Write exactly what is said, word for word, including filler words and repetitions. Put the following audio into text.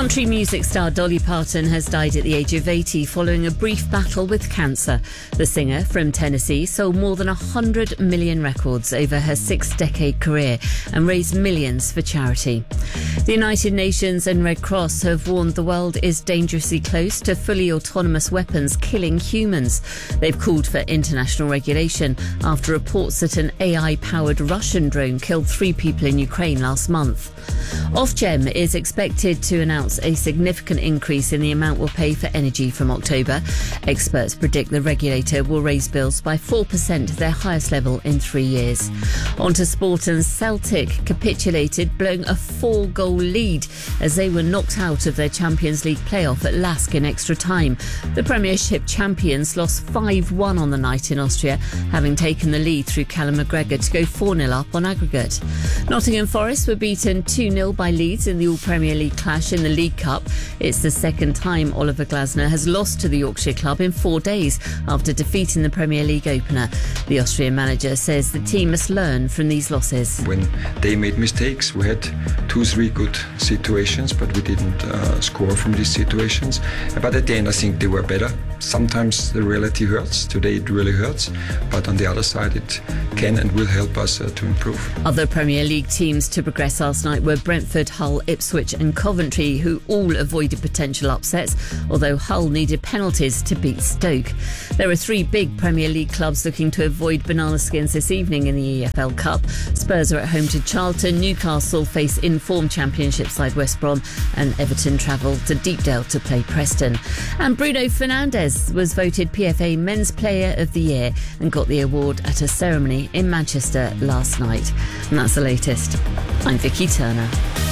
Country music star Dolly Parton has died at the age of eighty following a brief battle with cancer. The singer from Tennessee sold more than one hundred million records over her six-decade career and raised millions for charity. The United Nations and Red Cross have warned the world is dangerously close to fully autonomous weapons killing humans. They've called for international regulation after reports that an A I-powered Russian drone killed three people in Ukraine last month. Ofgem is expected to announce a significant increase in the amount we'll pay for energy from October. Experts predict the regulator will raise bills by four percent, their highest level in three years. On to sport, and Celtic capitulated, blowing a four-goal lead as they were knocked out of their Champions League playoff at Lask in extra time. The Premiership champions lost five one on the night in Austria, having taken the lead through Callum McGregor to go four nil up on aggregate. Nottingham Forest were beaten two nil by Leeds in the All-Premier League clash in the League Cup. It's the second time Oliver Glasner has lost to the Yorkshire club in four days after defeating the Premier League opener. The Austrian manager says the team must learn from these losses. When they made mistakes, we had two, three good situations, but we didn't uh, score from these situations. But at the end, I think they were better. Sometimes the reality hurts. Today it really hurts. But on the other side, it can and will help us uh, to improve. Other Premier League teams to progress last night were Brentford, Hull, Ipswich and Coventry, who all avoided potential upsets, although Hull needed penalties to beat Stoke. There are three big Premier League clubs looking to avoid banana skins this evening in the E F L Cup. Spurs are at home to Charlton, Newcastle face in-form Championship side West Brom, and Everton travel to Deepdale to play Preston. And Bruno Fernandes was voted P F A Men's Player of the Year and got the award at a ceremony in Manchester last night. And that's the latest. I'm Vicky Turner.